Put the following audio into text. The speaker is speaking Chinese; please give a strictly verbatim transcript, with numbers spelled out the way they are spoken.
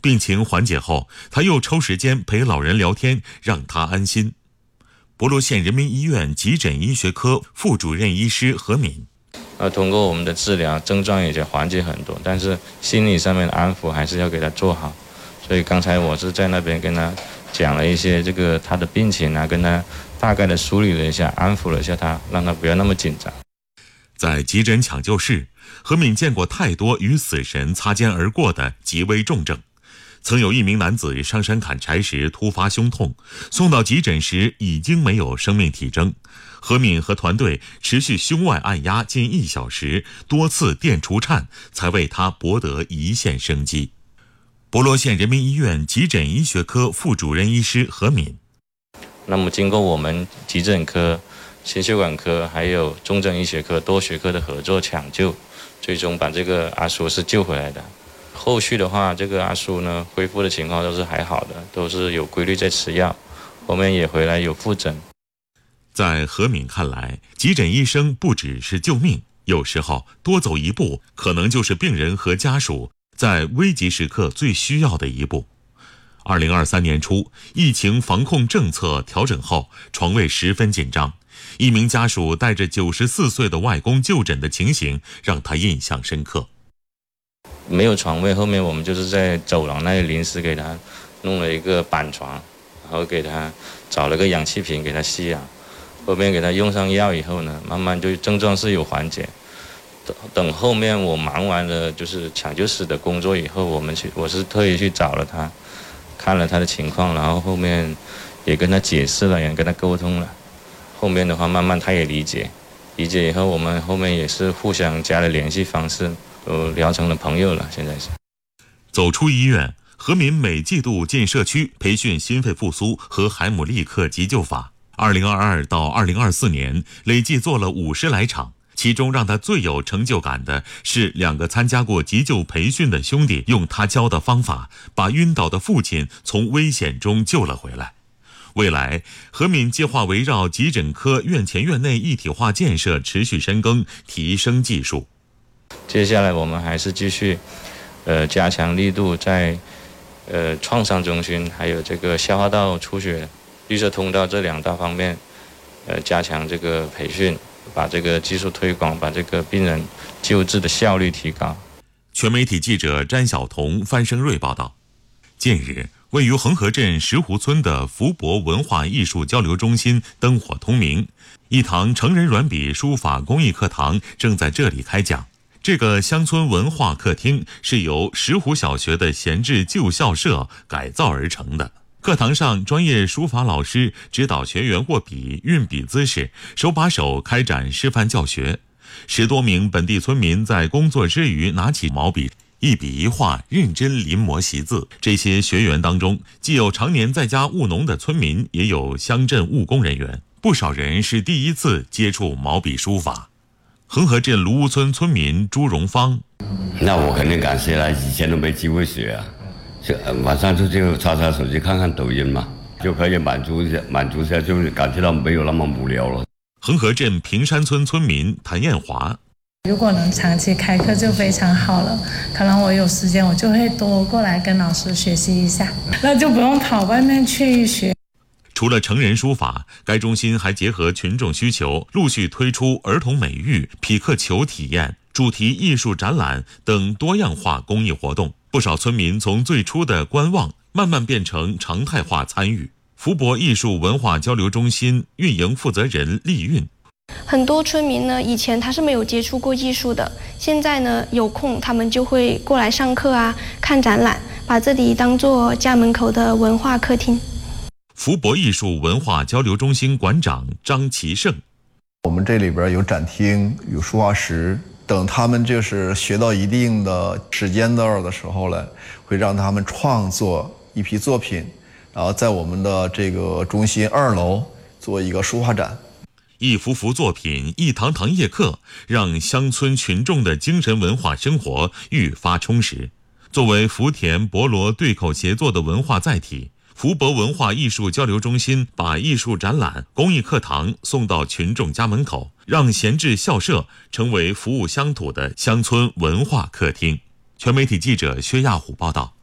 病情缓解后，他又抽时间陪老人聊天，让他安心。博罗县人民医院急诊医学科副主任医师何敏， 呃，通过我们的治疗，症状也就缓解很多，但是心理上面的安抚还是要给他做好。所以刚才我是在那边跟他讲了一些这个他的病情啊，跟他大概的梳理了一下，安抚了一下他，让他不要那么紧张。 在急诊抢救室，何敏见过太多与死神擦肩而过的极危重症。曾有一名男子上山砍柴时突发胸痛，送到急诊时已经没有生命体征。何敏和团队持续胸外按压近一小时，多次电除颤，才为他博得一线生机。博罗县人民医院急诊医学科副主任医师何敏， 那么经过我们急诊科、心血管科还有重症医学科多学科的合作抢救，最终把这个阿叔是救回来的。后续的话，这个阿叔呢恢复的情况都是还好的，都是有规律在吃药，后面也回来有复诊。 在何敏看来，急诊医生不只是救命，有时候多走一步，可能就是病人和家属在危急时刻最需要的一步。二零二三年初，疫情防控政策调整后，床位十分紧张。一名家属带着九十四岁的外公就诊的情形，让他印象深刻。 没有床位，后面我们就是在走廊那里临时给他弄了一个板床，然后给他找了个氧气瓶给他吸氧。后面给他用上药以后呢，慢慢就症状是有缓解。等后面我忙完了就是抢救室的工作以后，我们去我是特意去找了他，看了他的情况，然后后面也跟他解释了，也跟他沟通了。后面的话慢慢他也理解，理解以后我们后面也是互相加了联系方式，都聊成了朋友了。现在是走出医院，何敏每季度进社区培训心肺复苏和海姆立克急救法。二零二二到二零二四年，累计做了五十来场。其中让他最有成就感的是，两个参加过急救培训的兄弟用他教的方法，把晕倒的父亲从危险中救了回来。未来，何敏计划围绕急诊科院前院内一体化建设持续深耕，提升技术。 接下来我们还是继续，呃，加强力度在，呃，创伤中心还有这个消化道出血、绿色通道这两大方面，呃，加强这个培训，把这个技术推广，把这个病人救治的效率提高。 全媒体记者詹晓彤、范生瑞报道。近日，位于恒河镇石湖村的福博文化艺术交流中心灯火通明，一堂成人软笔书法工艺课堂正在这里开讲。这个乡村文化客厅是由石湖小学的闲置旧校舍改造而成的。课堂上，专业书法老师指导学员握笔、运笔姿势，手把手开展示范教学。十多名本地村民在工作之余拿起毛笔，一笔一画认真临摹习字。这些学员当中，既有常年在家务农的村民，也有乡镇务工人员，不少人是第一次接触毛笔书法。恒河镇卢屋村村民朱荣芳： 那我肯定感谢了，以前都没机会学啊，晚上就就刷刷手机看看抖音嘛，就可以满足一下，满足一下，就是感觉到没有那么无聊了。 恒河镇平山村村民谭艳华： 如果能长期开课就非常好了，可能我有时间我就会多过来跟老师学习一下，那就不用跑外面去学。 除了成人书法，该中心还结合群众需求，陆续推出儿童美育、匹克球体验、主题艺术展览等多样化公益活动。不少村民从最初的观望，慢慢变成常态化参与。福博艺术文化交流中心运营负责人厉运： 很多村民呢，以前他是没有接触过艺术的，现在呢有空他们就会过来上课啊，看展览，把这里当作家门口的文化客厅。 福博艺术文化交流中心馆长张其胜： 我们这里边有展厅，有书画室，等他们就是学到一定的时间段的时候呢，会让他们创作一批作品，然后在我们的这个中心二楼做一个书画展。 一幅幅作品，一堂堂夜课，让乡村群众的精神文化生活愈发充实。作为福田博罗对口协作的文化载体，福博文化艺术交流中心把艺术展览、公益课堂送到群众家门口，让闲置校舍成为服务乡土的乡村文化客厅。全媒体记者薛亚虎报道。